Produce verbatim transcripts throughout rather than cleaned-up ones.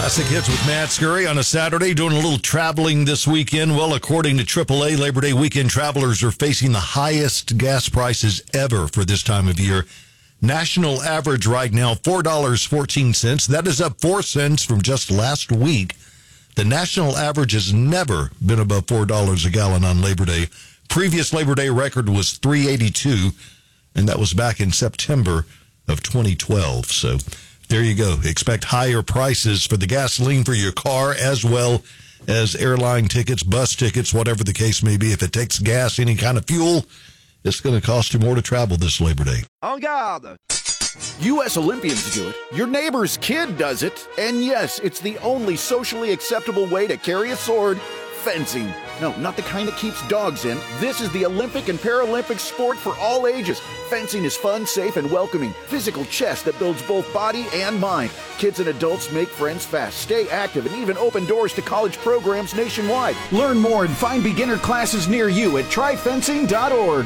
Classic Hits with Matt Scurry on a Saturday, doing a little traveling this weekend. Well, according to triple A, Labor Day weekend travelers are facing the highest gas prices ever for this time of year. National average right now, four dollars and fourteen cents. That is up four cents from just last week. The national average has never been above four dollars a gallon on Labor Day. Previous Labor Day record was three dollars and eighty-two cents, and that was back in September of twenty twelve. So there you go. Expect higher prices for the gasoline for your car, as well as airline tickets, bus tickets, whatever the case may be. If it takes gas, any kind of fuel, it's going to cost you more to travel this Labor Day. En garde! U S Olympians do it. Your neighbor's kid does it. And yes, it's the only socially acceptable way to carry a sword. Fencing. No, not the kind that keeps dogs in. This is the Olympic and Paralympic sport for all ages. Fencing is fun, safe, and welcoming. Physical chess that builds both body and mind. Kids and adults make friends fast, stay active, and even open doors to college programs nationwide. Learn more and find beginner classes near you at try fencing dot org.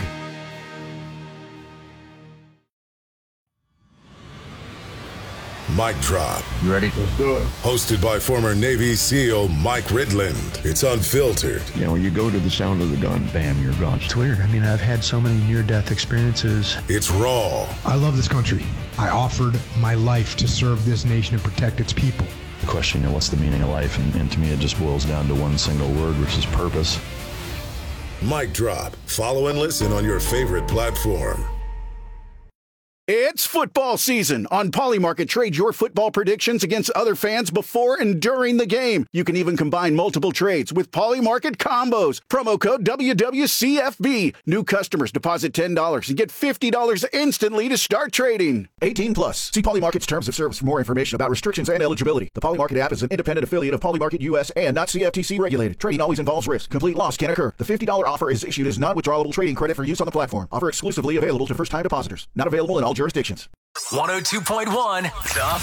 Mic Drop. You ready? Let's do it. Hosted by former Navy SEAL Mike Ridland. It's unfiltered. You know, you go to the sound of the gun, bam, you're gone. It's weird. I mean, I've had so many near-death experiences. It's raw. I love this country. I offered my life to serve this nation and protect its people. The question, you know, what's the meaning of life? And, and to me, it just boils down to one single word, which is purpose. Mic Drop. Follow and listen on your favorite platform. It's football season. On Polymarket, trade your football predictions against other fans before and during the game. You can even combine multiple trades with Polymarket combos. Promo code W W C F B. New customers deposit ten dollars and get fifty dollars instantly to start trading. eighteen plus. See Polymarket's terms of service for more information about restrictions and eligibility. The Polymarket app is an independent affiliate of Polymarket U S and not C F T C regulated. Trading always involves risk. Complete loss can occur. The fifty dollars offer is issued as non-withdrawable trading credit for use on the platform. Offer exclusively available to first-time depositors. Not available in all jurisdictions. one oh two point one The